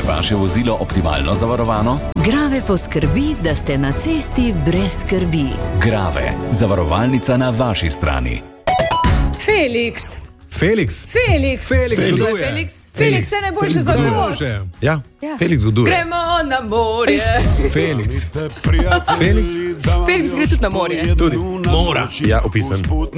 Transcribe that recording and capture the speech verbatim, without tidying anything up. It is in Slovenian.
vaše vozilo optimalno zavarovano? Grave poskrbi, da ste na cesti brez skrbi. Grave, zavarovalnica na vaši strani. Felix. Felix. Felix. Felix Felix. zgoduje. Felix. Felix je najboljši za to. Ja, Ja. Felix zgoduje. Gremo na morje. Felix. Felix. Felix gre tudi na morje. Tudi. Mora. Ja, opisan.